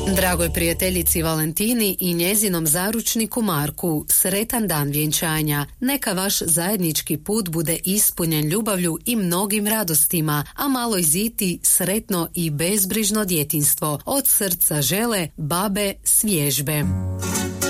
Dragoj prijateljici Valentini i njezinom zaručniku Marku, sretan dan vjenčanja. Neka vaš zajednički put bude ispunjen ljubavlju i mnogim radostima, a maloj Ziti sretno i bezbrižno djetinjstvo. Od srca žele babe s Vježbe.